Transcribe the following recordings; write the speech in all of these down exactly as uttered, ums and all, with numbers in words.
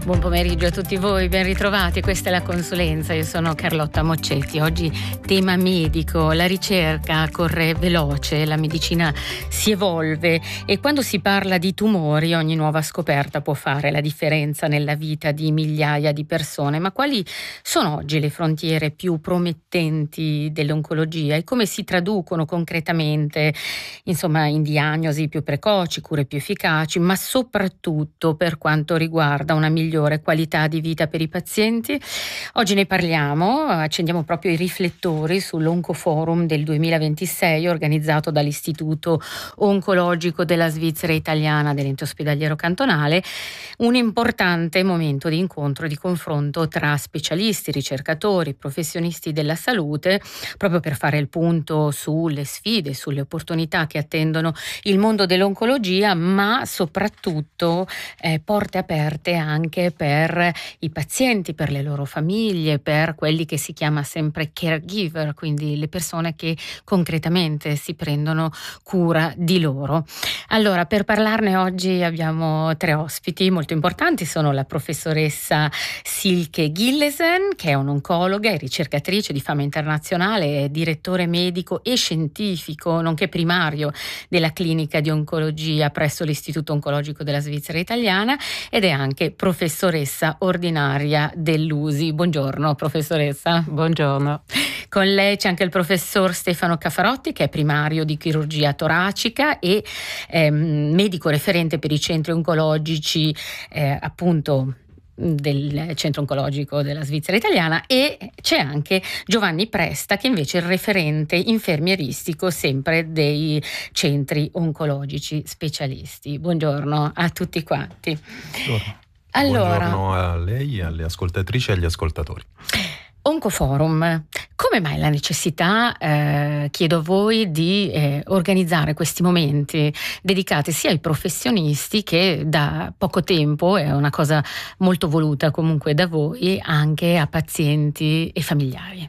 Buon pomeriggio a tutti voi, ben ritrovati. Questa è la consulenza, io sono Carlotta Moccetti. Oggi tema medico, la ricerca corre veloce, la medicina si evolve e quando si parla di tumori ogni nuova scoperta può fare la differenza nella vita di migliaia di persone. Ma quali sono oggi le frontiere più promettenti dell'oncologia e come si traducono concretamente, insomma, in diagnosi più precoci, cure più efficaci, ma soprattutto per quanto riguarda una migliore qualità di vita per i pazienti? Oggi ne parliamo, accendiamo proprio i riflettori sull'Oncoforum del duemilaventisei organizzato dall'Istituto Oncologico della Svizzera Italiana dell'Ente Ospedaliero Cantonale, un importante momento di incontro e di confronto tra specialisti, ricercatori, professionisti della salute, proprio per fare il punto sulle sfide, sulle opportunità che attendono il mondo dell'oncologia, ma soprattutto eh, porte aperte anche per i pazienti, per le loro famiglie, per quelli che si chiama sempre caregiver, quindi le persone che concretamente si prendono cura di loro. Allora, per parlarne oggi abbiamo tre ospiti molto importanti, sono la professoressa Silke Gillesen, che è un'oncologa e ricercatrice di fama internazionale, è direttore medico e scientifico, nonché primario della clinica di oncologia presso l'Istituto Oncologico della Svizzera Italiana ed è anche professoressa ordinaria dell'U S I. Buongiorno professoressa. Buongiorno. Con lei c'è anche il professor Stefano Caffarotti, che è primario di chirurgia toracica e ehm, medico referente per i centri oncologici eh, appunto del centro oncologico della Svizzera Italiana, e c'è anche Giovanni Presta, che invece è il referente infermieristico sempre dei centri oncologici specialisti. Buongiorno a tutti quanti. Buongiorno. Allora, buongiorno a lei, alle ascoltatrici e agli ascoltatori. Oncoforum, come mai la necessità, eh, chiedo a voi, di eh, organizzare questi momenti dedicati sia ai professionisti che da poco tempo, è una cosa molto voluta comunque da voi, anche a pazienti e familiari?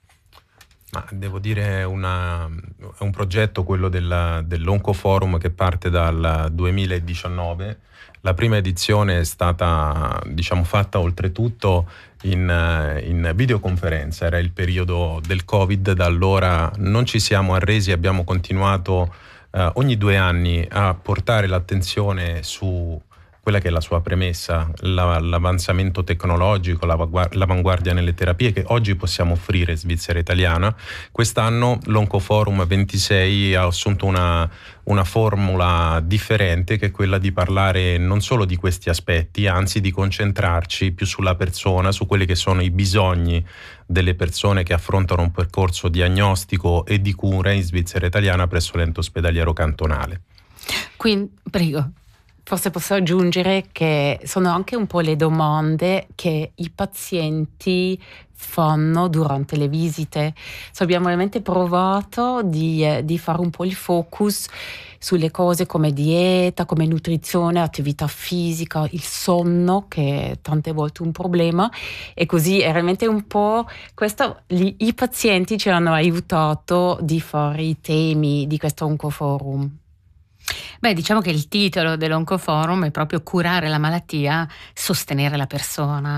Ma devo dire una, è un progetto, quello della, dell'Oncoforum, che parte dal duemiladiciannove. La prima edizione è stata, diciamo, fatta oltretutto in, in videoconferenza, era il periodo del Covid, da allora non ci siamo arresi, abbiamo continuato eh, ogni due anni a portare l'attenzione su quella che è la sua premessa, la, l'avanzamento tecnologico, l'avanguardia nelle terapie che oggi possiamo offrire in Svizzera Italiana. Quest'anno l'Oncoforum ventisei ha assunto una, una formula differente, che è quella di parlare non solo di questi aspetti, anzi di concentrarci più sulla persona, su quelli che sono i bisogni delle persone che affrontano un percorso diagnostico e di cura in Svizzera Italiana presso l'Ente Ospedaliero Cantonale. Quindi, prego. Forse posso aggiungere che sono anche un po' le domande che i pazienti fanno durante le visite. So, abbiamo veramente provato di, eh, di fare un po' il focus sulle cose come dieta, come nutrizione, attività fisica, il sonno, che è tante volte un problema, e così è realmente un po' questo, gli, i pazienti ci hanno aiutato di fare i temi di questo Oncoforum. Beh, diciamo che il titolo dell'Oncoforum è proprio curare la malattia, sostenere la persona.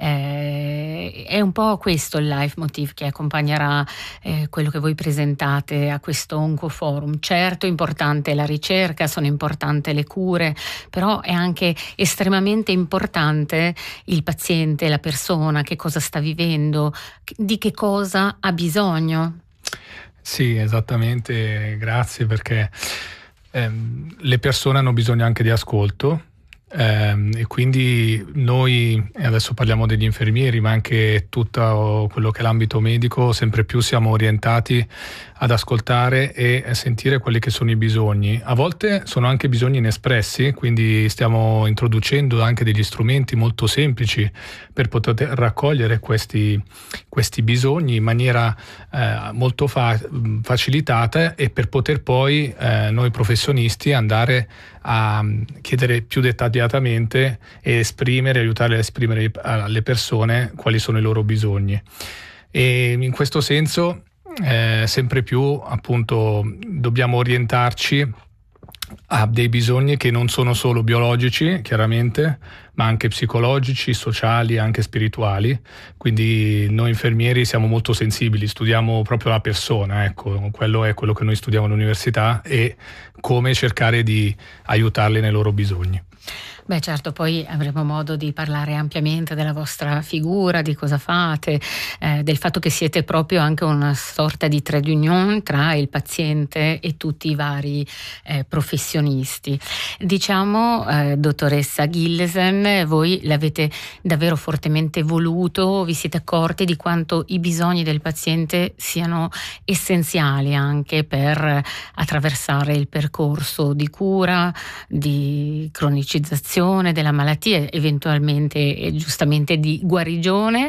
Eh, è un po' questo il leitmotiv che accompagnerà eh, quello che voi presentate a questo Oncoforum. Certo, è importante la ricerca, sono importanti le cure, però è anche estremamente importante il paziente, la persona, che cosa sta vivendo, di che cosa ha bisogno. Sì, esattamente, grazie, perché Eh, le persone hanno bisogno anche di ascolto eh, e quindi noi, e adesso parliamo degli infermieri, ma anche tutto quello che è l'ambito medico, sempre più siamo orientati ad ascoltare e sentire quelli che sono i bisogni. A volte sono anche bisogni inespressi, quindi stiamo introducendo anche degli strumenti molto semplici per poter raccogliere questi, questi bisogni in maniera eh, molto fa- facilitata e per poter poi eh, noi professionisti andare a chiedere più dettagliatamente e esprimere, aiutare a esprimere alle persone quali sono i loro bisogni. E in questo senso Eh, sempre più appunto dobbiamo orientarci ha dei bisogni che non sono solo biologici, chiaramente, ma anche psicologici, sociali, anche spirituali. Quindi noi infermieri siamo molto sensibili, studiamo proprio la persona, ecco, quello è quello che noi studiamo all'università, e come cercare di aiutarli nei loro bisogni. Beh, certo, poi avremo modo di parlare ampiamente della vostra figura, di cosa fate, eh, del fatto che siete proprio anche una sorta di trait d'union tra il paziente e tutti i vari eh, professionisti. Diciamo, eh, dottoressa Gillesen, voi l'avete davvero fortemente voluto, vi siete accorti di quanto i bisogni del paziente siano essenziali anche per attraversare il percorso di cura, di cronicizzazione della malattia, eventualmente e giustamente di guarigione.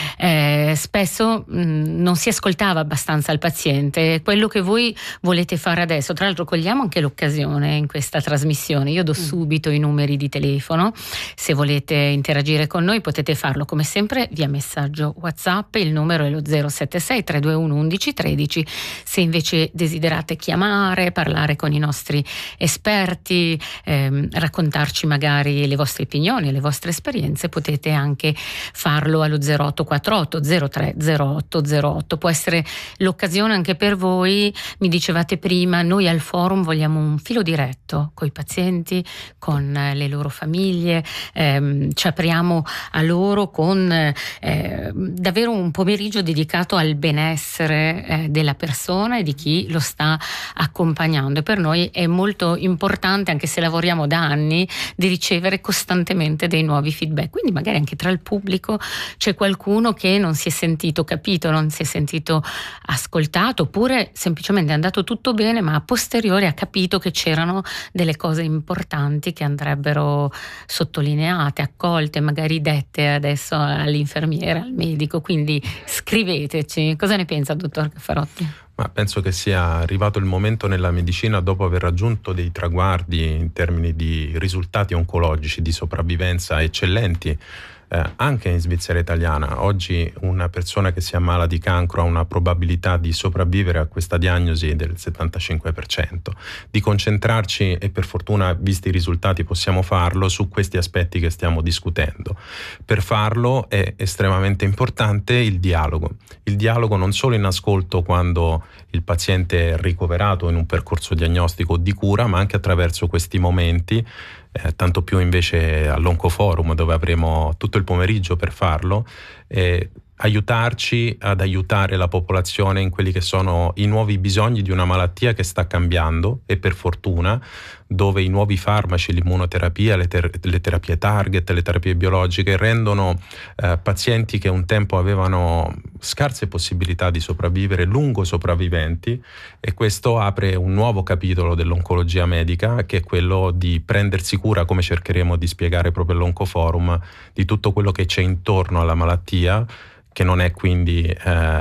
Eh, spesso mh, non si ascoltava abbastanza il paziente. Quello che voi volete fare adesso, tra l'altro cogliamo anche l'occasione in questa trasmissione, io do subito i numeri di telefono, se volete interagire con noi potete farlo come sempre via messaggio WhatsApp, il numero è lo zero sette sei tre due uno undici tredici. Se invece desiderate chiamare, parlare con i nostri esperti, ehm, raccontarci magari le vostre opinioni, le vostre esperienze, potete anche farlo allo zero otto quattro otto zero tre zero otto zero otto. Può essere l'occasione anche per voi. Mi dicevate prima, noi al forum vogliamo un filo diretto con i pazienti, con le loro famiglie, ehm, ci apriamo a loro con eh, davvero un pomeriggio dedicato al benessere eh, della persona e di chi lo sta accompagnando, e per noi è molto importante, anche se lavoriamo da anni, di ricevere costantemente dei nuovi feedback. Quindi magari anche tra il pubblico c'è qualcuno che non si è sentito capito, non si è sentito ascoltato, oppure semplicemente è andato tutto bene ma a posteriori ha capito che c'erano delle cose importanti che andrebbero sottolineate, accolte, magari dette adesso all'infermiera, al medico. Quindi scriveteci. Cosa ne pensa, dottor Caffarotti? Ma penso che sia arrivato il momento nella medicina, dopo aver raggiunto dei traguardi in termini di risultati oncologici, di sopravvivenza eccellenti, eh, anche in Svizzera italiana. Oggi una persona che si ammala di cancro ha una probabilità di sopravvivere a questa diagnosi del settantacinque per cento. Di concentrarci, e per fortuna visti i risultati possiamo farlo, su questi aspetti che stiamo discutendo. Per farlo è estremamente importante il dialogo. Il dialogo non solo in ascolto quando il paziente è ricoverato in un percorso diagnostico di cura, ma anche attraverso questi momenti, eh, tanto più invece all'Oncoforum, dove avremo tutto il pomeriggio per farlo, eh, aiutarci ad aiutare la popolazione in quelli che sono i nuovi bisogni di una malattia che sta cambiando, e per fortuna, dove i nuovi farmaci, l'immunoterapia, le, ter- le terapie target, le terapie biologiche rendono eh, pazienti che un tempo avevano scarse possibilità di sopravvivere lungo sopravviventi, e questo apre un nuovo capitolo dell'oncologia medica, che è quello di prendersi cura, come cercheremo di spiegare proprio all'Oncoforum, di tutto quello che c'è intorno alla malattia, che non è quindi eh,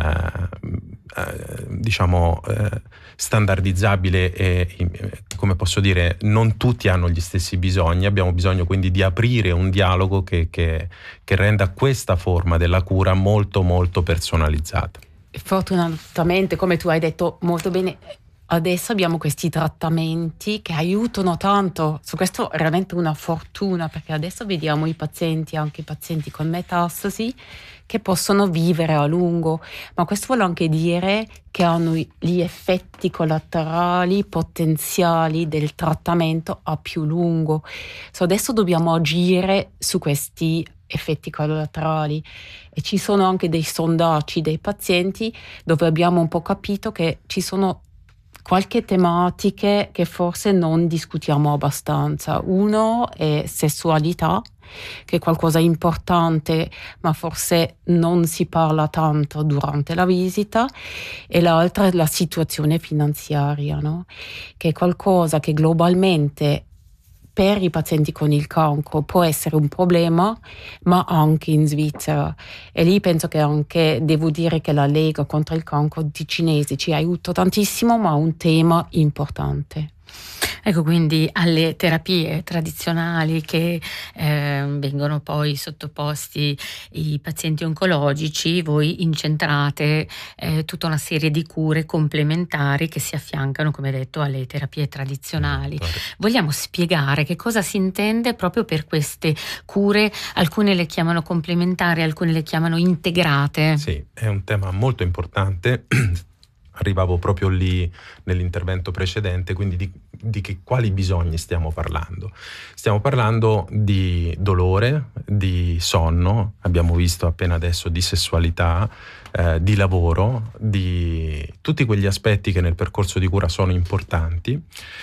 eh, diciamo eh, standardizzabile e, come posso dire, non tutti hanno gli stessi bisogni. Abbiamo bisogno quindi di aprire un dialogo che, che, che renda questa forma della cura molto molto personalizzata. Fortunatamente, come tu hai detto molto bene, adesso abbiamo questi trattamenti che aiutano tanto. Su questo è veramente una fortuna, perché adesso vediamo i pazienti, anche i pazienti con metastasi, che possono vivere a lungo, ma questo vuole anche dire che hanno gli effetti collaterali potenziali del trattamento a più lungo. So, adesso dobbiamo agire su questi effetti collaterali, e ci sono anche dei sondaggi dei pazienti dove abbiamo un po' capito che ci sono qualche tematiche che forse non discutiamo abbastanza. Uno è sessualità, che è qualcosa di importante ma forse non si parla tanto durante la visita, e l'altra è la situazione finanziaria, no? Che è qualcosa che globalmente per i pazienti con il cancro può essere un problema, ma anche in Svizzera. E lì penso che anche, devo dire che la Lega contro il cancro di cinesi ci aiuta tantissimo, ma è un tema importante. Ecco, quindi alle terapie tradizionali che eh, vengono poi sottoposti i pazienti oncologici, voi incentrate eh, tutta una serie di cure complementari che si affiancano, come detto, alle terapie tradizionali. Vogliamo spiegare che cosa si intende proprio per queste cure? Alcune le chiamano complementari, alcune le chiamano integrate. Sì, è un tema molto importante. Arrivavo proprio lì nell'intervento precedente, quindi di, di che, quali bisogni stiamo parlando? Stiamo parlando di dolore, di sonno, abbiamo visto appena adesso di sessualità, eh, di lavoro, di tutti quegli aspetti che nel percorso di cura sono importanti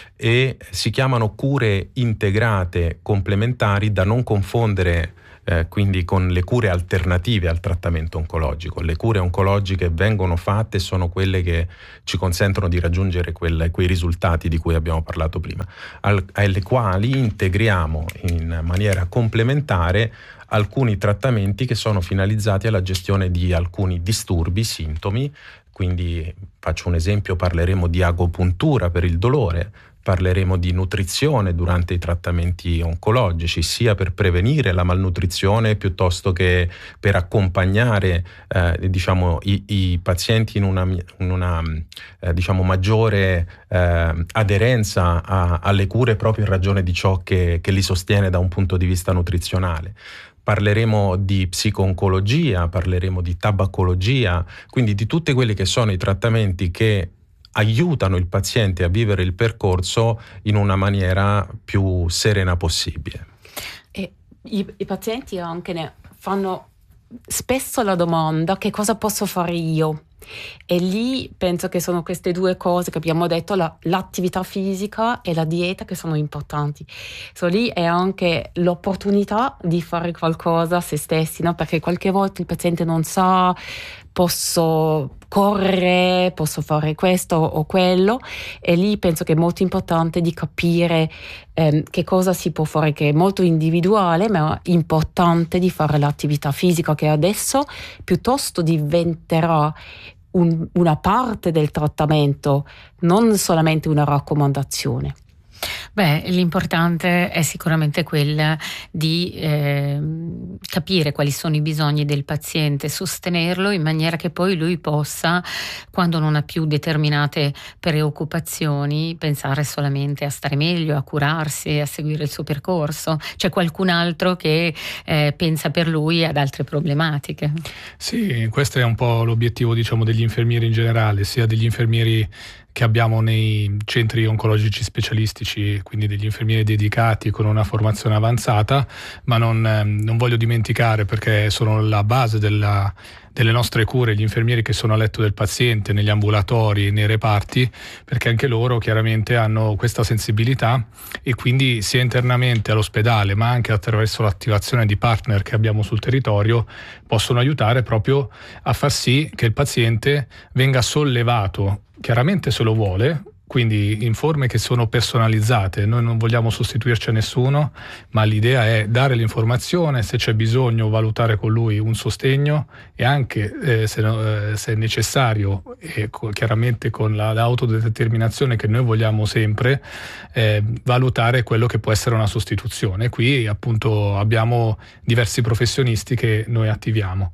e si chiamano cure integrate complementari, da non confondere Eh, quindi con le cure alternative al trattamento oncologico. Le cure oncologiche vengono fatte, sono quelle che ci consentono di raggiungere quel, quei risultati di cui abbiamo parlato prima, al, alle quali integriamo in maniera complementare alcuni trattamenti che sono finalizzati alla gestione di alcuni disturbi, sintomi. Quindi faccio un esempio, parleremo di agopuntura per il dolore, parleremo di nutrizione durante i trattamenti oncologici, sia per prevenire la malnutrizione piuttosto che per accompagnare eh, diciamo, i, i pazienti in una, in una eh, diciamo, maggiore eh, aderenza a, alle cure proprio in ragione di ciò che, che li sostiene da un punto di vista nutrizionale. Parleremo di psico-oncologia, parleremo di tabacologia, quindi di tutti quelli che sono i trattamenti che aiutano il paziente a vivere il percorso in una maniera più serena possibile. E i, i pazienti anche ne fanno spesso la domanda: che cosa posso fare io? E lì penso che sono queste due cose che abbiamo detto, la, l'attività fisica e la dieta, che sono importanti. So, lì è anche l'opportunità di fare qualcosa a se stessi, no? Perché qualche volta il paziente non sa, posso correre, posso fare questo o quello, e lì penso che è molto importante di capire ehm, che cosa si può fare, che è molto individuale, ma è importante di fare l'attività fisica, che adesso piuttosto diventerà un, una parte del trattamento, non solamente una raccomandazione. Beh, l'importante è sicuramente quella di eh, capire quali sono i bisogni del paziente, sostenerlo in maniera che poi lui possa, quando non ha più determinate preoccupazioni, pensare solamente a stare meglio, a curarsi, a seguire il suo percorso. C'è qualcun altro che eh, pensa per lui ad altre problematiche. Sì, questo è un po' l'obiettivo, diciamo, degli infermieri in generale, sia degli infermieri che abbiamo nei centri oncologici specialistici, quindi degli infermieri dedicati con una formazione avanzata, ma non, non voglio dimenticare, perché sono la base della, delle nostre cure, gli infermieri che sono a letto del paziente, negli ambulatori, nei reparti, perché anche loro chiaramente hanno questa sensibilità e quindi sia internamente all'ospedale, ma anche attraverso l'attivazione di partner che abbiamo sul territorio, possono aiutare proprio a far sì che il paziente venga sollevato, chiaramente se lo vuole, quindi in forme che sono personalizzate. Noi non vogliamo sostituirci a nessuno, ma l'idea è dare l'informazione, se c'è bisogno valutare con lui un sostegno e anche eh, se, eh, se è necessario, e co- chiaramente con la, l'autodeterminazione che noi vogliamo sempre, eh, valutare quello che può essere una sostituzione. Qui appunto abbiamo diversi professionisti che noi attiviamo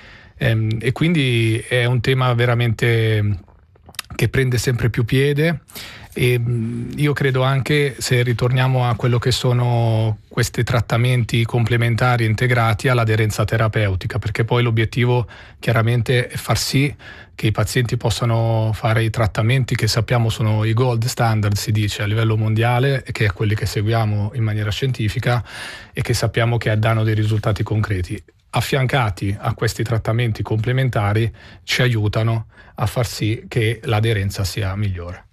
ehm, e quindi è un tema veramente che prende sempre più piede, e io credo anche, se ritorniamo a quello che sono questi trattamenti complementari integrati, all'aderenza terapeutica, perché poi l'obiettivo chiaramente è far sì che i pazienti possano fare i trattamenti che sappiamo sono i gold standard, si dice, a livello mondiale, e che è quelli che seguiamo in maniera scientifica e che sappiamo che danno dei risultati concreti. Affiancati a questi trattamenti complementari ci aiutano a far sì che l'aderenza sia migliore.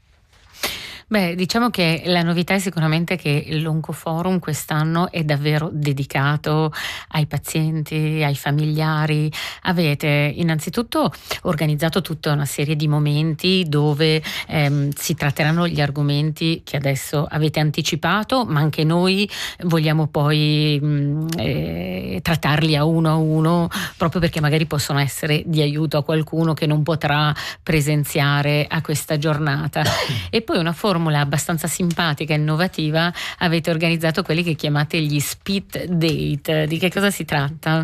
Beh, diciamo che la novità è sicuramente che l'Oncoforum quest'anno è davvero dedicato ai pazienti, ai familiari. Avete innanzitutto organizzato tutta una serie di momenti dove ehm, si tratteranno gli argomenti che adesso avete anticipato, ma anche noi vogliamo poi mh, eh, trattarli a uno a uno, proprio perché magari possono essere di aiuto a qualcuno che non potrà presenziare a questa giornata. E poi una forma formula abbastanza simpatica e innovativa avete organizzato quelli che chiamate gli speed date. Di che cosa si tratta?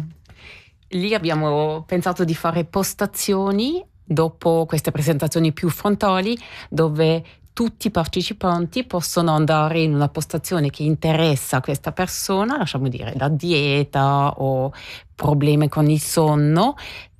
Lì abbiamo pensato di fare postazioni dopo queste presentazioni più frontali, dove tutti i partecipanti possono andare in una postazione che interessa a questa persona, lasciamo dire la dieta o problemi con il sonno,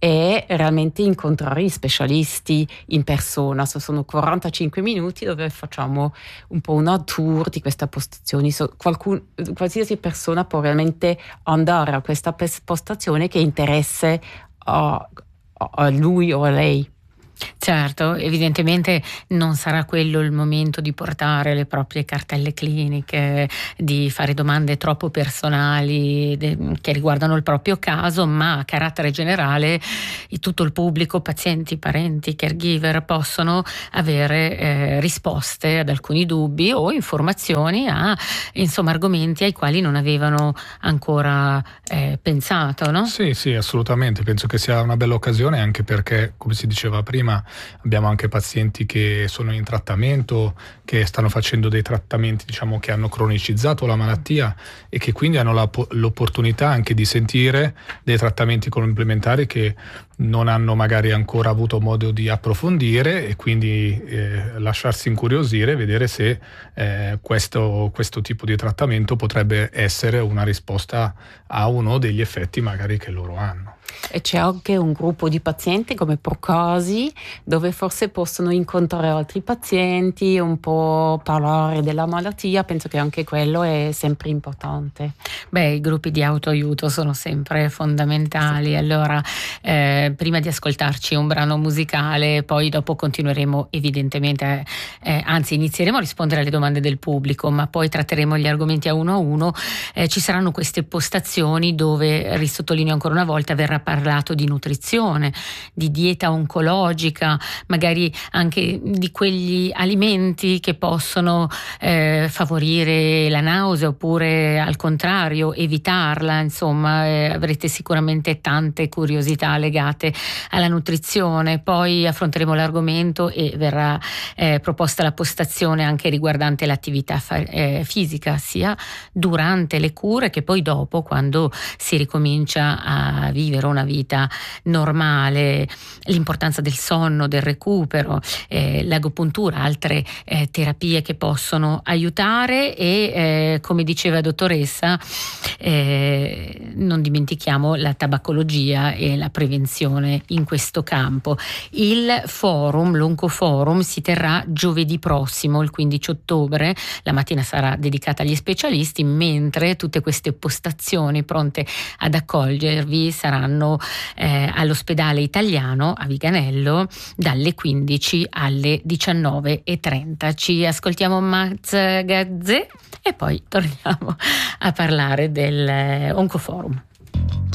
e realmente incontrare gli specialisti in persona. So, sono quarantacinque minuti dove facciamo un po' una tour di questa postazione. So, qualcun, qualsiasi persona può realmente andare a questa postazione che interessa a, a lui o a lei. Certo, evidentemente non sarà quello il momento di portare le proprie cartelle cliniche, di fare domande troppo personali de, che riguardano il proprio caso, ma a carattere generale tutto il pubblico, pazienti, parenti, caregiver, possono avere eh, risposte ad alcuni dubbi o informazioni a, insomma, argomenti ai quali non avevano ancora eh, pensato, no? Sì, sì, assolutamente. Penso che sia una bella occasione, anche perché, come si diceva prima, abbiamo anche pazienti che sono in trattamento, che stanno facendo dei trattamenti, diciamo, che hanno cronicizzato la malattia e che quindi hanno la, l'opportunità anche di sentire dei trattamenti complementari che non hanno magari ancora avuto modo di approfondire, e quindi eh, lasciarsi incuriosire e vedere se eh, questo, questo tipo di trattamento potrebbe essere una risposta a uno degli effetti magari che loro hanno. E c'è anche un gruppo di pazienti come Procasi, dove forse possono incontrare altri pazienti, un po' parlare della malattia. Penso che anche quello è sempre importante. Beh, i gruppi di autoaiuto sono sempre fondamentali. Allora, eh, prima di ascoltarci un brano musicale, poi dopo continueremo evidentemente, eh, anzi inizieremo a rispondere alle domande del pubblico, ma poi tratteremo gli argomenti a uno a uno. Eh, ci saranno queste postazioni dove, risottolineo ancora una volta, verrà parlato di nutrizione, di dieta oncologica, magari anche di quegli alimenti che possono eh, favorire la nausea oppure al contrario evitarla. Insomma, eh, avrete sicuramente tante curiosità legate alla nutrizione. Poi affronteremo l'argomento e verrà eh, proposta la postazione anche riguardante l'attività fa- eh, fisica, sia durante le cure che poi dopo, quando si ricomincia a vivere una vita normale, l'importanza del sonno, del recupero, eh, l'agopuntura, altre eh, terapie che possono aiutare e eh, come diceva la dottoressa, eh, non dimentichiamo la tabacologia e la prevenzione in questo campo. Il forum, l'Oncoforum, si terrà giovedì prossimo, il quindici ottobre. La mattina sarà dedicata agli specialisti, mentre tutte queste postazioni pronte ad accogliervi saranno eh, all'ospedale italiano a Viganello dalle quindici alle diciannove e trenta. Ci ascoltiamo Max Gazzè e poi torniamo a parlare del Oncoforum.